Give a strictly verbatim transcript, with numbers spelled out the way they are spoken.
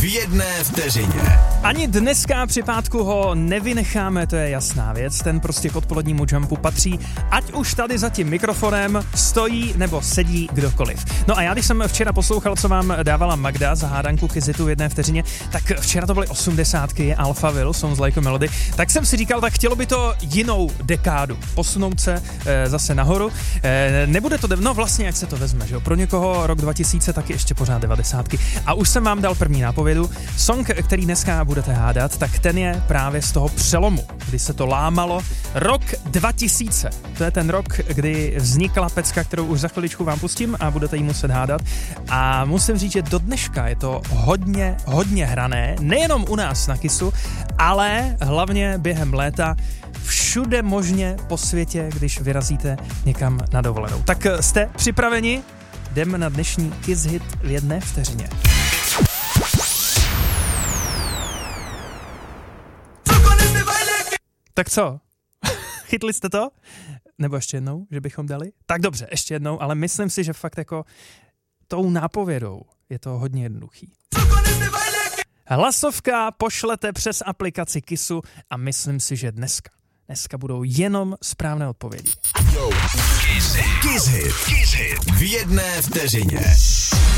v jedné vteřině. Ani dneska při pátku ho nevynecháme, to je jasná věc. Ten prostě k odpolednímu jumpu patří, ať už tady za tím mikrofonem stojí nebo sedí kdokoliv. No a já, když jsem včera poslouchal, co vám dávala Magda za hádanku Kizitu v jedné vteřině, tak včera to byly osmdesátky, Alphaville, Sounds Like a Melody, tak jsem si říkal, tak chtělo by to jinou dekádu, posunout se e, zase nahoru. E, nebude to, no vlastně jak se to vezme, že jo? Pro někoho rok dva tisíce, taky ještě pořád devadesátky. A už jsem vám dal první nápovědu. Song, který dneska budete hádat, tak ten je právě z toho přelomu, kdy se to lámalo. Rok dva tisíce. To je ten rok, kdy vznikla pecka, kterou už za chviličku vám pustím a budete ji muset hádat. A musím říct, že do dneška je to hodně, hodně hrané. Nejenom u nás na Kissu, ale hlavně během léta všude možně po světě, když vyrazíte někam na dovolenou. Tak jste připraveni? Jdeme na dnešní Kiss Hit v jedné vteřině. Tak co? Chytli jste to? Nebo ještě jednou, že bychom dali? Tak dobře, ještě jednou, ale myslím si, že fakt jako tou nápovědou je to hodně jednoduchý. Hlasovka pošlete přes aplikaci Kissu a myslím si, že dneska, dneska budou jenom správné odpovědi. Kiss Hit. Kiss Hit. Kiss Hit v jedné vteřině.